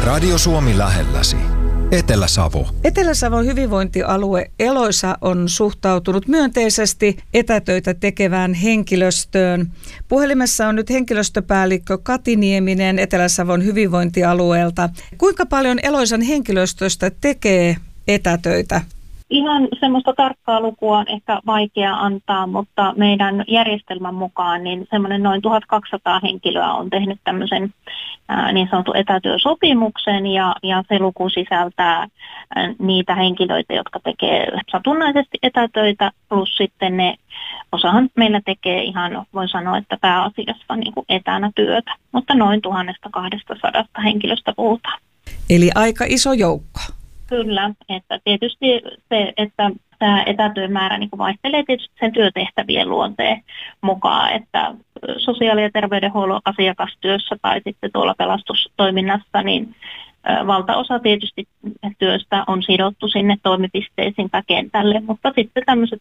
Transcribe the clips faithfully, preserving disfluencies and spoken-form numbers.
Radio Suomi lähelläsi. Etelä-Savo. Etelä-Savon hyvinvointialue Eloisa on suhtautunut myönteisesti etätöitä tekevään henkilöstöön. Puhelimessa on nyt henkilöstöpäällikkö Kati Nieminen Etelä-Savon hyvinvointialueelta. Kuinka paljon Eloisan henkilöstöstä tekee etätöitä? Ihan semmoista tarkkaa lukua on ehkä vaikea antaa, mutta meidän järjestelmän mukaan niin semmoinen noin tuhatkaksisataa henkilöä on tehnyt tämmöisen ää, niin sanotun etätyösopimuksen ja, ja se luku sisältää ää, niitä henkilöitä, jotka tekee satunnaisesti etätöitä, plus sitten ne, osahan meillä tekee ihan, voin sanoa, että pääasiassa niin kuin etänä työtä, mutta noin tuhatkaksisataa henkilöstä puhutaan. Eli aika iso joukko. Kyllä, että tietysti se, että tämä etätyömäärä niin kuin vaihtelee tietysti sen työtehtävien luonteen mukaan, että sosiaali- ja terveydenhuollon asiakastyössä tai sitten tuolla pelastustoiminnassa, niin valtaosa tietysti työstä on sidottu sinne toimipisteisiin tai kentälle, mutta sitten tämmöiset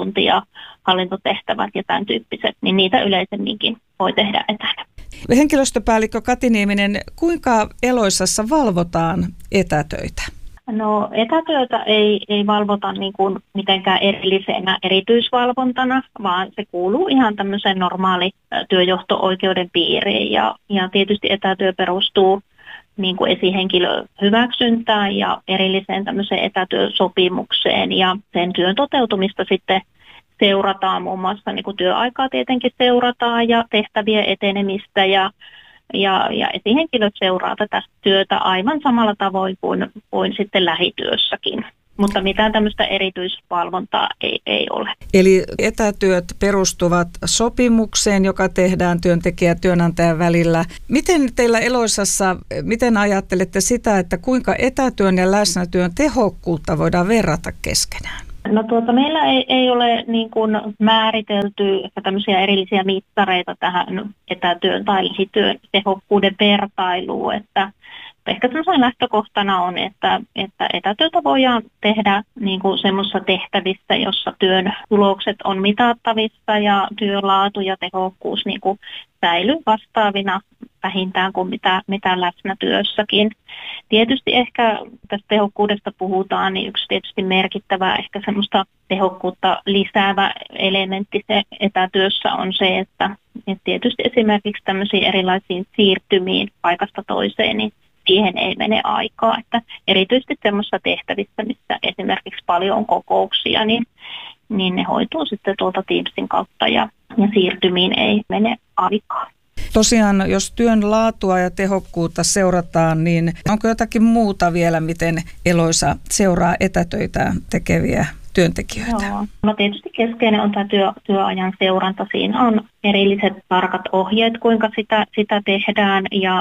asiantuntijahallintotehtävät ja tämän tyyppiset, niin niitä yleisemminkin voi tehdä etänä. Henkilöstöpäällikkö Kati Nieminen, kuinka Eloisassa valvotaan etätöitä? No etätyötä ei, ei valvota niin kuin mitenkään erillisenä erityisvalvontana, vaan se kuuluu ihan tämmöiseen normaali työjohto-oikeuden piiriin ja, ja tietysti etätyö perustuu niin kuin esihenkilön hyväksyntään ja erilliseen tämmöiseen etätyösopimukseen ja sen työn toteutumista sitten seurataan muun muassa niin kuin työaikaa tietenkin seurataan ja tehtävien etenemistä ja Ja, ja esihenkilöt seuraa tätä työtä aivan samalla tavoin kuin, kuin sitten lähityössäkin, mutta mitään tämmöistä erityisvalvontaa ei, ei ole. Eli etätyöt perustuvat sopimukseen, joka tehdään työntekijä- ja työnantajan välillä. Miten teillä Eloisassa, miten ajattelette sitä, että kuinka etätyön ja läsnätyön tehokkuutta voidaan verrata keskenään? No tuota, meillä ei, ei ole niin kuin määritelty tämmöisiä erillisiä mittareita tähän etätyön tai lähityön tehokkuuden vertailuun, että ehkä semmoisen lähtökohtana on, että, että etätyötä voidaan tehdä niin kuin semmoisissa tehtävissä, jossa työn tulokset on mitattavissa ja työn laatu ja tehokkuus niin kuin säilyy vastaavina vähintään kuin mitä, mitä läsnätyössäkin. Tietysti ehkä tästä tehokkuudesta puhutaan, niin yksi tietysti merkittävä ehkä semmoista tehokkuutta lisäävä elementti se etätyössä on se, että, että tietysti esimerkiksi tämmöisiin erilaisiin siirtymiin paikasta toiseen, niin siihen ei mene aikaa. Että erityisesti semmoisissa tehtävissä, missä esimerkiksi paljon on kokouksia, niin, niin ne hoituu sitten tuolta Teamsin kautta ja, ja siirtymiin ei mene aikaa. Tosiaan, jos työn laatua ja tehokkuutta seurataan, niin onko jotakin muuta vielä, miten Eloisa seuraa etätöitä tekeviä työntekijöitä? Joo. No tietysti keskeinen on tämä työ, työajan seuranta. Siinä on erilliset tarkat ohjeet, kuinka sitä, sitä tehdään ja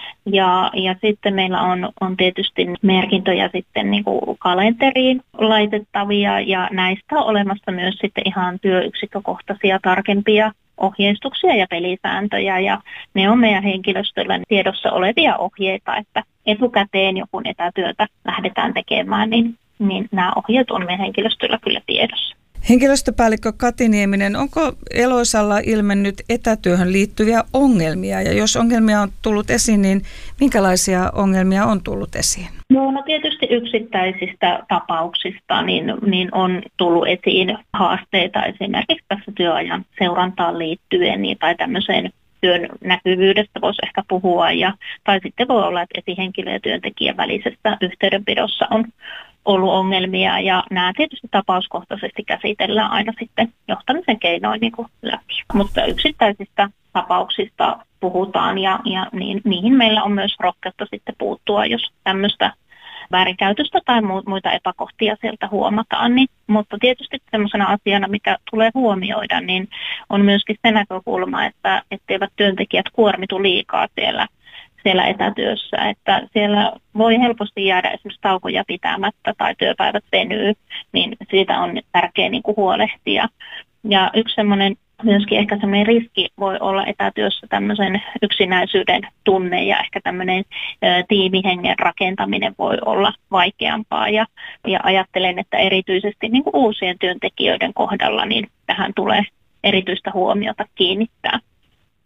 Ja, ja sitten meillä on, on tietysti merkintöjä sitten niin kuin kalenteriin laitettavia ja näistä on olemassa myös sitten ihan työyksikkökohtaisia tarkempia ohjeistuksia ja pelisääntöjä ja ne on meidän henkilöstöllä tiedossa olevia ohjeita, että etukäteen jo kun etätyötä lähdetään tekemään, niin, niin nämä ohjeet on meidän henkilöstöllä kyllä tiedossa. Henkilöstöpäällikkö Kati Nieminen, onko Eloisalla ilmennyt etätyöhön liittyviä ongelmia? Ja jos ongelmia on tullut esiin, niin minkälaisia ongelmia on tullut esiin? No, no tietysti yksittäisistä tapauksista niin, niin on tullut esiin haasteita esimerkiksi tässä työajan seurantaan liittyen niin, tai tämmöiseen työn näkyvyydestä voisi ehkä puhua. Ja, tai sitten voi olla, että esihenkilö ja työntekijän välisessä yhteydenpidossa on ollut ongelmia ja nämä tietysti tapauskohtaisesti käsitellään aina sitten johtamisen keinoin niin kuin läpi. Mutta yksittäisistä tapauksista puhutaan ja, ja niin, niihin meillä on myös rohkeutta sitten puuttua, jos tämmöistä väärinkäytöstä tai muita epäkohtia sieltä huomataan. Niin, mutta tietysti semmoisena asiana, mikä tulee huomioida, niin on myöskin se näkökulma, että etteivät työntekijät kuormitu liikaa siellä siellä etätyössä, että siellä voi helposti jäädä esimerkiksi taukoja pitämättä tai työpäivät venyy, niin siitä on tärkeää niin kuin huolehtia. Ja yksi semmoinen myöskin ehkä semmoinen riski voi olla etätyössä tämmöisen yksinäisyyden tunne ja ehkä tämmöinen ä, tiimihengen rakentaminen voi olla vaikeampaa ja, ja ajattelen, että erityisesti niin kuin uusien työntekijöiden kohdalla niin tähän tulee erityistä huomiota kiinnittää.